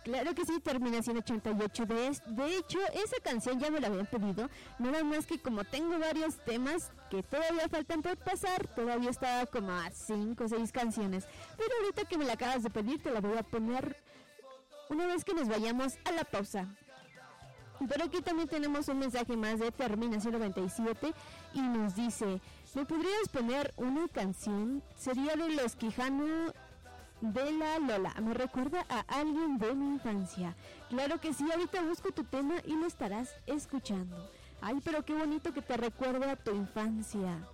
Claro que sí, terminación 88. De hecho, esa canción ya me la habían pedido. Nada más que como tengo varios temas que todavía faltan por pasar, todavía estaba como a 5 o 6 canciones. Pero ahorita que me la acabas de pedir, te la voy a poner una vez que nos vayamos a la pausa. Pero aquí también tenemos un mensaje más de terminación 97 y nos dice: ¿me podrías poner una canción? Sería de Los Quijano, de la Lola, me recuerda a alguien de mi infancia. Claro que sí, ahorita busco tu tema y lo estarás escuchando. Ay, pero qué bonito que te recuerde a tu infancia.